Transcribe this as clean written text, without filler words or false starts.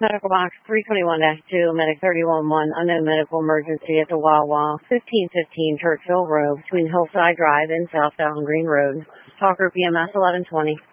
Medical box 321-2, medic 311, unknown medical emergency at the Wawa, 1515 Churchill Road, between Hillside Drive and South Allen Green Road. Talker PMS 1120.